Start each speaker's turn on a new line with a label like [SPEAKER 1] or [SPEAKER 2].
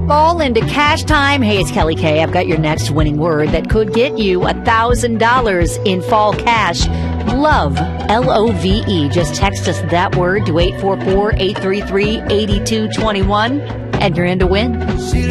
[SPEAKER 1] Fall into cash time. Hey, it's Kelly Kay. I've got your next winning word that could get you $1,000 in fall cash. Love, Love. Just text us that word to 844-833-8221 and you're in to win.